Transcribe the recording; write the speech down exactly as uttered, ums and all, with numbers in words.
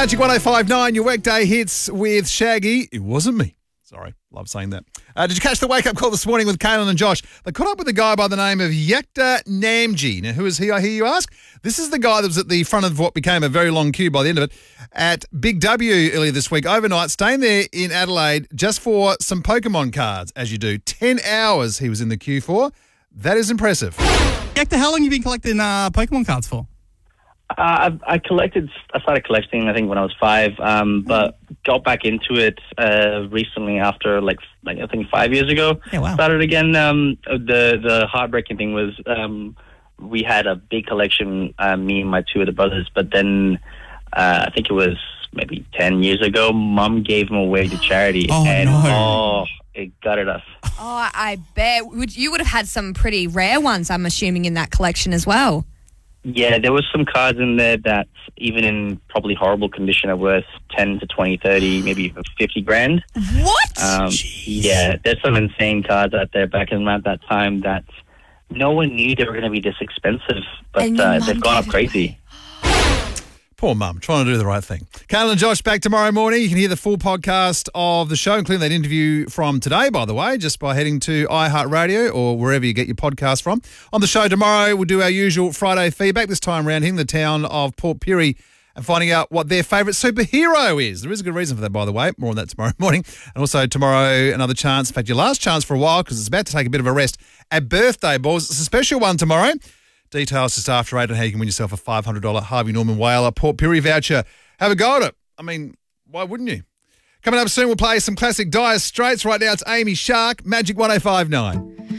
Magic one oh five nine, your workday hits with Shaggy. It wasn't me. Sorry, love saying that. Uh, did you catch the wake-up call this morning with Kaylin and Josh? They caught up with a guy by the name of Yekta Namji. Now, who is he, I hear you ask? This is the guy that was at the front of what became a very long queue by the end of it at Big W earlier this week, overnight, staying there in Adelaide just for some Pokemon cards, as you do. Ten hours he was in the queue for. That is impressive. Yekta, how long have you been collecting uh, Pokemon cards for? Uh, I, I collected. I started collecting, I think, when I was five, um, but got back into it uh, recently after, like, like, I think five years ago. Yeah, wow. Started again. Um, the the heartbreaking thing was um, we had a big collection, uh, me and my two other brothers, but then uh, I think it was maybe ten years ago, Mum gave them away to charity, Oh, and no. oh, it gutted us. Oh, I bet. Would, you would have had some pretty rare ones, I'm assuming, in that collection as well. Yeah, there was some cards in there that, even in probably horrible condition, are worth ten to twenty, thirty, maybe even fifty grand. What? Um, yeah, there's some insane cards out there back in around that time that no one knew they were going to be this expensive, but And your uh, mum they've gone up gave it crazy. Poor mum, trying to do the right thing. Kaylin and Josh back tomorrow morning. You can hear the full podcast of the show, including that interview from today, by the way, just by heading to iHeartRadio or wherever you get your podcast from. On the show tomorrow, we'll do our usual Friday feedback, this time around hitting the town of Port Pirie and finding out what their favourite superhero is. There is a good reason for that, by the way. More on that tomorrow morning. And also tomorrow, another chance, in fact, your last chance for a while, because it's about to take a bit of a rest at Birthday Balls. It's a special one tomorrow. Details just after eight on how you can win yourself a five hundred dollars Harvey Norman Whaler Port Pirie voucher. Have a go at it. I mean, why wouldn't you? Coming up soon, we'll play some classic Dire Straits. Right now, it's Amy Shark, Magic one oh five nine.